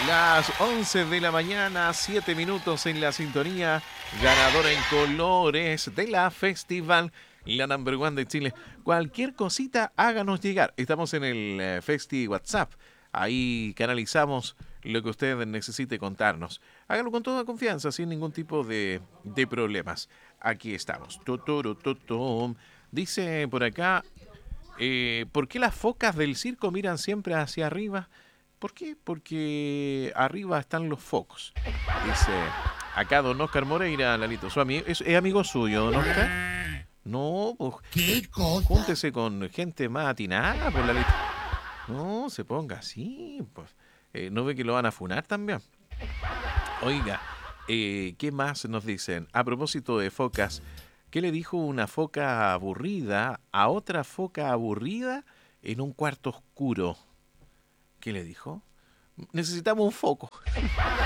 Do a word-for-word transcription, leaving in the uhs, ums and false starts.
Las once de la mañana, siete minutos en la sintonía, ganadora en colores de la Festival, la number one de Chile. Cualquier cosita, háganos llegar. Estamos en el eh, Festi WhatsApp. Ahí canalizamos lo que usted necesite contarnos. Hágalo con toda confianza, sin ningún tipo de, de problemas. Aquí estamos. Tuturu, tutum. Dice por acá, eh, ¿por qué las focas del circo miran siempre hacia arriba? ¿Por qué? Porque arriba están los focos. Dice acá don Oscar Moreira, Lalito. Su ami- ¿Es, es amigo suyo, don Oscar? No, pues ¿Qué cosa? júntese con gente más atinada, pues Lalito. No, se ponga así, pues. Eh, ¿No ve que lo van a funar también? Oiga, eh, ¿qué más nos dicen? A propósito de focas, ¿qué le dijo una foca aburrida a otra foca aburrida en un cuarto oscuro? ¿Qué le dijo? Necesitamos un foco.